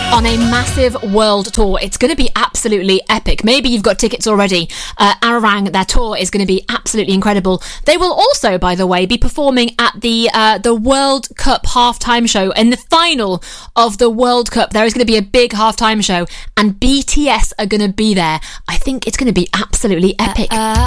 on a massive world tour. It's going to be absolutely epic. Maybe you've got tickets already. Arirang, their tour is going to be absolutely incredible. They will also, by the way, be performing at the World Cup halftime show. In the final of the World Cup, there is going to be a big halftime show, and BTS are going to be there. I think it's going to be absolutely epic.